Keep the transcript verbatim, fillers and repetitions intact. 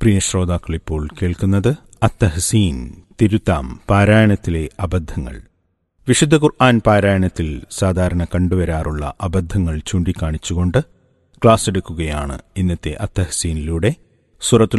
പ്രിയ ശ്രോതാക്കളിപ്പോൾ കേൾക്കുന്നത് അത്തഹസീൻ, തിരുത്താം, പാരായണത്തിലെ അബദ്ധങ്ങൾ. വിശുദ്ധ ഖുർആൻ പാരായണത്തിൽ സാധാരണ കണ്ടുവരാറുള്ള അബദ്ധങ്ങൾ ചൂണ്ടിക്കാണിച്ചുകൊണ്ട് ക്ലാസ് എടുക്കുകയാണ് ഇന്നത്തെ അത്തഹസീനിലൂടെ. സൂറത്തുൽ